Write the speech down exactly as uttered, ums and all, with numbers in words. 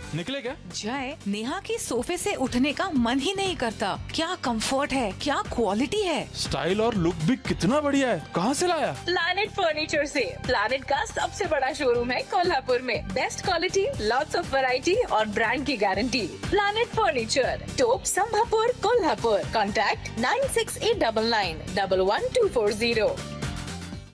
निकले क्या? जय, नेहा की सोफे से उठने का मन ही नहीं करता। क्या कंफर्ट है, क्या क्वालिटी है। स्टाइल और लुक भी कितना बढ़िया है। कहाँ से लाया? प्लैनेट फर्नीचर से। प्लैनेट का सबसे बड़ा शोरूम है कोल्हापुर में। Best quality, lots of variety और ब्रांड की गारंटी। प्लैनेट फर्नीचर, टोप संभापुर, Kolhapur. Contact nine six eight double nine double one two four zero.